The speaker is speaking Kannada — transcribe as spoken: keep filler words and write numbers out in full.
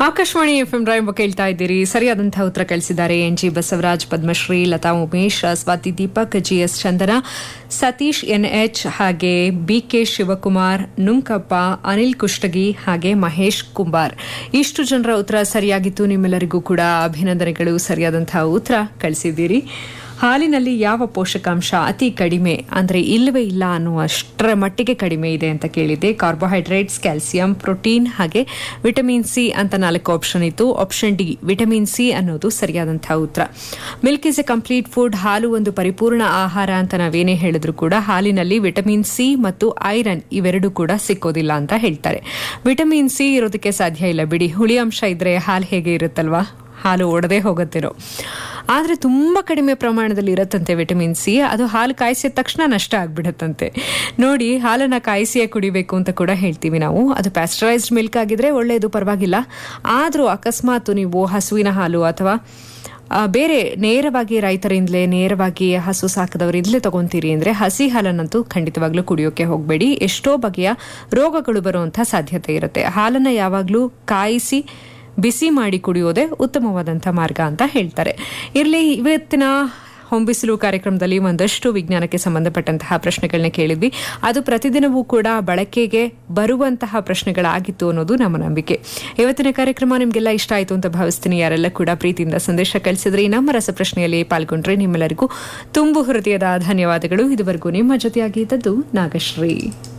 ಆಕಾಶವಾಣಿ ಎಫ್ಎಂ ಡ್ರೈವ್ ಕೇಳ್ತಾ ಇದ್ದೀರಿ. ಸರಿಯಾದಂತಹ ಉತ್ತರ ಕಳಿಸಿದ್ದಾರೆ N G Basavaraj, Padmashri, Lata Umesh, Swati Deepak, G S ಚಂದನ, ಸತೀಶ್ ಎನ್ ಎಚ್, ಹಾಗೆ ಬಿ ಕೆ ಶಿವಕುಮಾರ್, ನುಂಕಪ್ಪ, ಅನಿಲ್ ಕುಷ್ಟಗಿ, ಹಾಗೆ ಮಹೇಶ್ ಕುಂಬಾರ್. ಇಷ್ಟು ಜನರ ಉತ್ತರ ಸರಿಯಾಗಿತ್ತು. ನಿಮ್ಮೆಲ್ಲರಿಗೂ ಕೂಡ ಅಭಿನಂದನೆಗಳು. ಸರಿಯಾದಂತಹ ಉತ್ತರ ಕಳಿಸಿದ್ದೀರಿ. ಹಾಲಿನಲ್ಲಿ ಯಾವ ಪೋಷಕಾಂಶ ಅತಿ ಕಡಿಮೆ ಅಂದರೆ ಇಲ್ಲವೇ ಇಲ್ಲ ಅನ್ನುವಷ್ಟರ ಮಟ್ಟಿಗೆ ಕಡಿಮೆ ಇದೆ ಅಂತ ಕೇಳಿದೆ. ಕಾರ್ಬೋಹೈಡ್ರೇಟ್ಸ್, ಕ್ಯಾಲ್ಸಿಯಂ, ಪ್ರೋಟೀನ್ ಹಾಗೆ ವಿಟಮಿನ್ ಸಿ ಅಂತ ನಾಲ್ಕು ಆಪ್ಷನ್ ಇತ್ತು. ಆಪ್ಷನ್ ಡಿ ವಿಟಮಿನ್ ಸಿ ಅನ್ನೋದು ಸರಿಯಾದಂತಹ ಉತ್ತರ. Milk is A complete food. ಹಾಲು ಒಂದು ಪರಿಪೂರ್ಣ ಆಹಾರ ಅಂತ ನಾವೇನೇ ಹೇಳಿದ್ರು ಕೂಡ ಹಾಲಿನಲ್ಲಿ ವಿಟಮಿನ್ ಸಿ ಮತ್ತು ಐರನ್ ಇವೆರಡೂ ಕೂಡ ಸಿಕ್ಕೋದಿಲ್ಲ ಅಂತ ಹೇಳ್ತಾರೆ. ವಿಟಮಿನ್ ಸಿ ಇರೋದಕ್ಕೆ ಸಾಧ್ಯ ಇಲ್ಲ ಬಿಡಿ. ಹುಳಿ ಅಂಶ ಇದ್ರೆ ಹಾಲು ಹೇಗೆ ಇರುತ್ತಲ್ವಾ, ಹಾಲು ಒಡೆದೇ ಹೋಗುತ್ತಿರೋ. ಆದರೆ ತುಂಬ ಕಡಿಮೆ ಪ್ರಮಾಣದಲ್ಲಿ ಇರತ್ತಂತೆ ವಿಟಮಿನ್ ಸಿ. ಅದು ಹಾಲು ಕಾಯಿಸಿದ ತಕ್ಷಣ ನಷ್ಟ ಆಗ್ಬಿಡತ್ತಂತೆ. ನೋಡಿ, ಹಾಲನ್ನು ಕಾಯಿಸಿಯೇ ಕುಡಿಬೇಕು ಅಂತ ಕೂಡ ಹೇಳ್ತೀವಿ ನಾವು. ಅದು ಪ್ಯಾಸ್ಚರೈಸ್ಡ್ ಮಿಲ್ಕ್ ಆಗಿದ್ರೆ ಒಳ್ಳೆಯದು, ಪರವಾಗಿಲ್ಲ. ಆದರೂ ಅಕಸ್ಮಾತ್ ನೀವು ಹಸುವಿನ ಹಾಲು ಅಥವಾ ಬೇರೆ ನೇರವಾಗಿ ರೈತರಿಂದಲೇ ನೇರವಾಗಿ ಹಸು ಸಾಕದವರಿಂದಲೇ ತಗೊಂತೀರಿ ಅಂದರೆ ಹಸಿ ಹಾಲನ್ನಂತೂ ಖಂಡಿತವಾಗ್ಲೂ ಕುಡಿಯೋಕೆ ಹೋಗಬೇಡಿ. ಎಷ್ಟೋ ಬಗೆಯ ರೋಗಗಳು ಬರುವಂಥ ಸಾಧ್ಯತೆ ಇರುತ್ತೆ. ಹಾಲನ್ನು ಯಾವಾಗಲೂ ಕಾಯಿಸಿ ಬಿಸಿ ಮಾಡಿ ಕುಡಿಯೋದೇ ಉತ್ತಮವಾದಂಥ ಮಾರ್ಗ ಅಂತ ಹೇಳ್ತಾರೆ. ಇರಲಿ, ಇವತ್ತಿನ ಹೊಂಬಿಸಿಲು ಕಾರ್ಯಕ್ರಮದಲ್ಲಿ ಒಂದಷ್ಟು ವಿಜ್ಞಾನಕ್ಕೆ ಸಂಬಂಧಪಟ್ಟಂತಹ ಪ್ರಶ್ನೆಗಳನ್ನ ಕೇಳಿದ್ವಿ. ಅದು ಪ್ರತಿದಿನವೂ ಕೂಡ ಬಳಕೆಗೆ ಬರುವಂತಹ ಪ್ರಶ್ನೆಗಳಾಗಿತ್ತು ಅನ್ನೋದು ನಮ್ಮ ನಂಬಿಕೆ. ಇವತ್ತಿನ ಕಾರ್ಯಕ್ರಮ ನಿಮಗೆಲ್ಲ ಇಷ್ಟ ಆಯಿತು ಅಂತ ಭಾವಿಸ್ತೀನಿ. ಯಾರೆಲ್ಲ ಕೂಡ ಪ್ರೀತಿಯಿಂದ ಸಂದೇಶ ಕಳಿಸಿದ್ರಿ, ನಮ್ಮ ರಸಪ್ರಶ್ನೆಯಲ್ಲಿ ಪಾಲ್ಗೊಂಡ್ರೆ ನಿಮ್ಮೆಲ್ಲರಿಗೂ ತುಂಬು ಹೃದಯದ ಧನ್ಯವಾದಗಳು. ಇದುವರೆಗೂ ನಿಮ್ಮ ಜೊತೆಯಾಗಿದ್ದದ್ದು ನಾಗಶ್ರೀ.